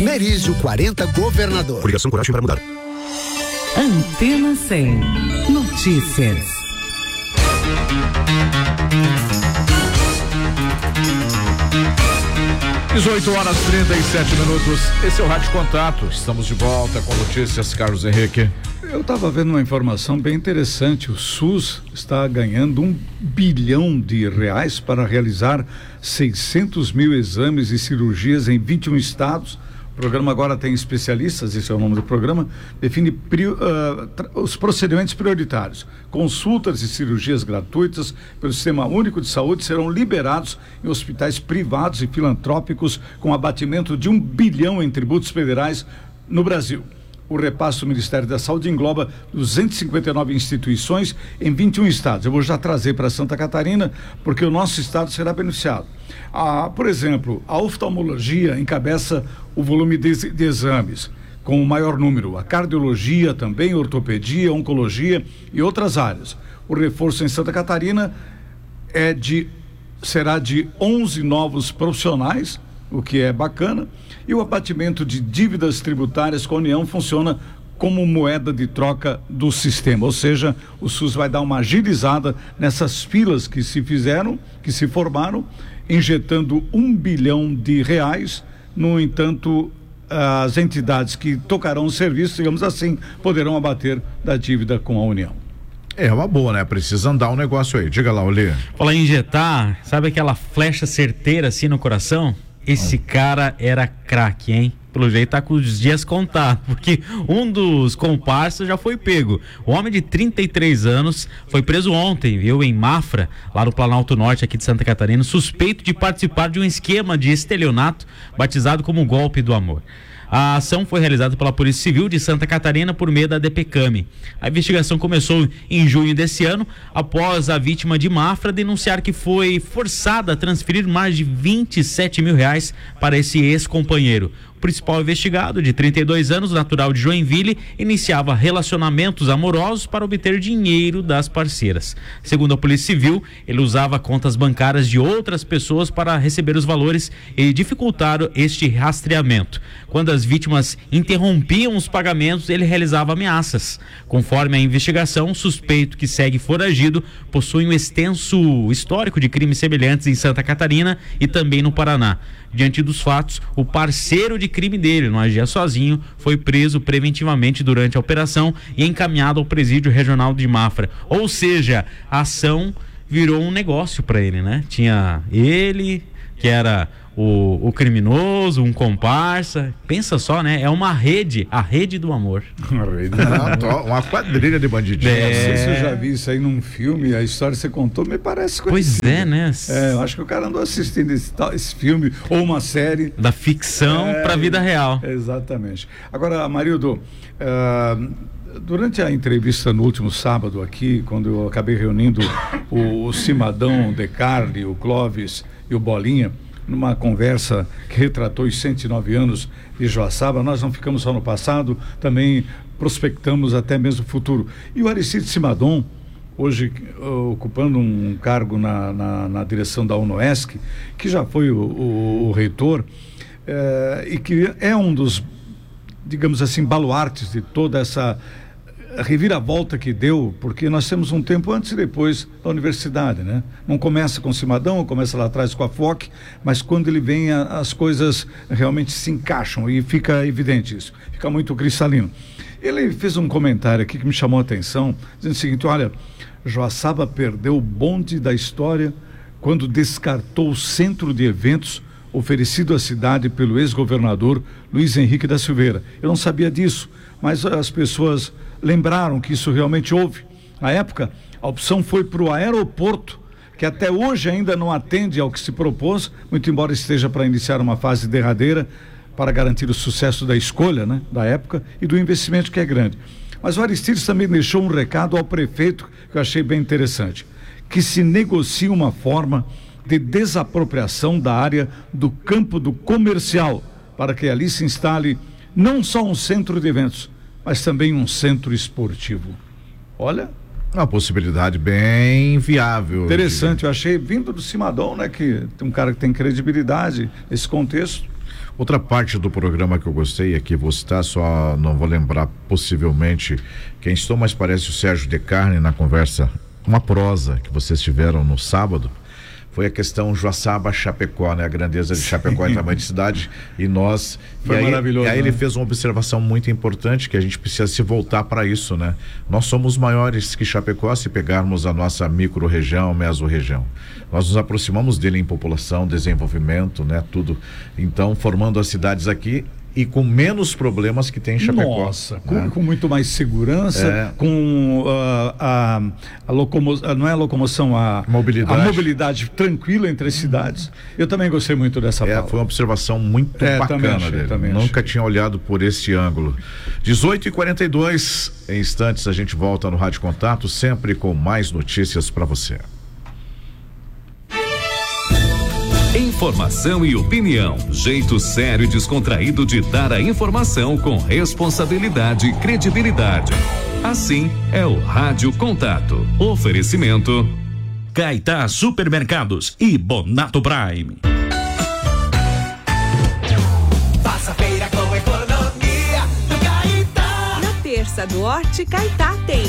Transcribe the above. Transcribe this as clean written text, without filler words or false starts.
Merizio 40 Governador. Coligação Coragem para Mudar. Antena 100 Notícias. Dezoito horas 37 minutos. Esse é o Rádio Contato. Estamos de volta com notícias, Carlos Henrique. Eu estava vendo uma informação bem interessante. O SUS está ganhando R$1 bilhão para realizar 600 mil exames e cirurgias em 21 estados. O programa agora tem especialistas, esse é o nome do programa, define os procedimentos prioritários. Consultas e cirurgias gratuitas pelo Sistema Único de Saúde serão liberados em hospitais privados e filantrópicos com abatimento de R$1 bilhão em tributos federais no Brasil. O repasse do Ministério da Saúde engloba 259 instituições em 21 estados. Eu vou já trazer para Santa Catarina, porque o nosso estado será beneficiado. Por exemplo, a oftalmologia encabeça o volume de exames, com o maior número. A cardiologia também, ortopedia, oncologia e outras áreas. O reforço em Santa Catarina será de 11 novos profissionais, o que é bacana, e o abatimento de dívidas tributárias com a União funciona como moeda de troca do sistema, ou seja, o SUS vai dar uma agilizada nessas filas que se formaram, injetando R$1 bilhão. No entanto, as entidades que tocarão o serviço, digamos assim, poderão abater da dívida com a União. É uma boa, né? Precisa andar o negócio aí. Diga lá, Olê. Falar em injetar, sabe aquela flecha certeira assim no coração? Esse cara era craque, hein? Pelo jeito tá com os dias contados, porque um dos comparsas já foi pego. O homem de 33 anos foi preso ontem, viu, em Mafra, lá no Planalto Norte, aqui de Santa Catarina, suspeito de participar de um esquema de estelionato batizado como Golpe do Amor. A ação foi realizada pela Polícia Civil de Santa Catarina por meio da DPCAM. A investigação começou em junho desse ano, após a vítima de Mafra denunciar que foi forçada a transferir mais de R$27 mil para esse ex-companheiro. O principal investigado, de 32 anos, natural de Joinville, iniciava relacionamentos amorosos para obter dinheiro das parceiras. Segundo a Polícia Civil, ele usava contas bancárias de outras pessoas para receber os valores e dificultar este rastreamento. Quando as vítimas interrompiam os pagamentos, ele realizava ameaças. Conforme a investigação, o suspeito, que segue foragido, possui um extenso histórico de crimes semelhantes em Santa Catarina e também no Paraná. Diante dos fatos, o parceiro de crime dele, não agia sozinho, foi preso preventivamente durante a operação e encaminhado ao presídio regional de Mafra. Ou seja, a ação virou um negócio para ele, né? Tinha ele, que era o criminoso, um comparsa. Pensa só, né? É uma rede, a rede do amor. Uma quadrilha de bandidinhos. Não sei se eu já vi isso aí num filme, a história que você contou me parece conhecida. Pois é, né? Eu acho que o cara andou assistindo esse filme ou uma série. Da ficção para a vida real. Exatamente. Agora, Marildo, durante a entrevista no último sábado aqui, quando eu acabei reunindo o Cimadão, o Decarli, o Clóvis e o Bolinha, numa conversa que retratou os 109 anos de Joaçaba, nós não ficamos só no passado, também prospectamos até mesmo o futuro. E o Aristide Cimadon, hoje ocupando um cargo na direção da UNOESC, que já foi o reitor, e que é um dos, digamos assim, baluartes de toda essa reviravolta que deu, porque nós temos um tempo antes e depois da universidade, né? Não começa com o Cimadão, começa lá atrás com a FOC, mas quando ele vem as coisas realmente se encaixam e fica evidente isso, fica muito cristalino. Ele fez um comentário aqui que me chamou a atenção, dizendo o seguinte: olha, Joaçaba perdeu o bonde da história quando descartou o centro de eventos oferecido à cidade pelo ex-governador Luiz Henrique da Silveira. Eu não sabia disso, mas as pessoas lembraram que isso realmente houve. Na época, a opção foi para o aeroporto, que até hoje ainda não atende ao que se propôs, muito embora esteja para iniciar uma fase derradeira para garantir o sucesso da escolha, né, da época e do investimento, que é grande. Mas o Aristides também deixou um recado ao prefeito que eu achei bem interessante: que se negocie uma forma de desapropriação da área do campo do comercial, para que ali se instale não só um centro de eventos, mas também um centro esportivo. Olha, uma possibilidade bem viável. Interessante, eu achei, vindo do Cimadon, né, que tem um cara que tem credibilidade nesse contexto. Outra parte do programa que eu gostei aqui, vou citar, só não vou lembrar possivelmente quem estou, mas parece o Sérgio De Carne na conversa, uma prosa que vocês tiveram no sábado, foi a questão Joaçaba-Chapecó, né? A grandeza de Chapecó em tamanho de cidade, e nós... Foi maravilhoso. Aí ele fez uma observação muito importante, que a gente precisa se voltar para isso, né? Nós somos maiores que Chapecó se pegarmos a nossa micro-região, meso-região. Nós nos aproximamos dele em população, desenvolvimento, né? Tudo. Então, formando as cidades aqui e com menos problemas que tem em Chapecó. Nossa, né? com muito mais segurança, com a locomoção, não é a locomoção, a mobilidade tranquila entre as cidades. Eu também gostei muito dessa fala. Foi uma observação muito bacana dele. Nunca tinha olhado por esse ângulo. 18h42, em instantes a gente volta no Rádio Contato, sempre com mais notícias para você. Informação e opinião, jeito sério e descontraído de dar a informação com responsabilidade e credibilidade. Assim é o Rádio Contato. Oferecimento Caetá Supermercados e Bonato Prime. Faça feira com economia do Caetá. Na terça do Horti, Caetá tem